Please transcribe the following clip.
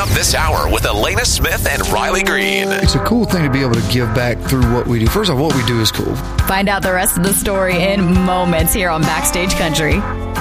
up this hour with Elena Smith and Riley Green. It's a cool thing to be able to give back through what we do. First of all, what we do is cool. Find out the rest of the story in moments here on Backstage Country.